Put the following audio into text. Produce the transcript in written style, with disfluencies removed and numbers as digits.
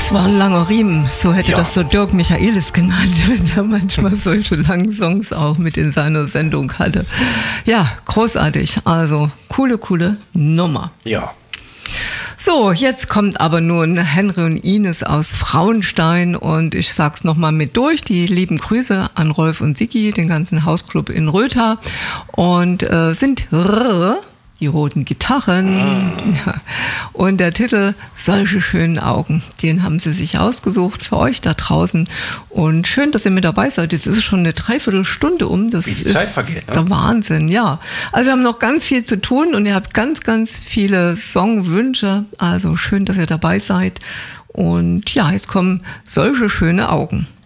Das war ein langer Riemen, so hätte das so Dirk Michaelis genannt, wenn er manchmal solche langen Songs auch mit in seiner Sendung hatte. Ja, großartig, also coole Nummer. Ja. So, jetzt kommt aber nun Henry und Ines aus Frauenstein und ich sag's nochmal mit durch, die lieben Grüße an Rolf und Sigi, den ganzen Hausclub in Rötha und sind die roten Gitarren. Ja. Und der Titel Solche schönen Augen, den haben sie sich ausgesucht für euch da draußen. Und schön, dass ihr mit dabei seid. Jetzt ist es schon eine Dreiviertelstunde um. Das ist der Wahnsinn, ja. Also wir haben noch ganz viel zu tun und ihr habt ganz viele Songwünsche. Also schön, dass ihr dabei seid. Und ja, jetzt kommen Solche schöne Augen.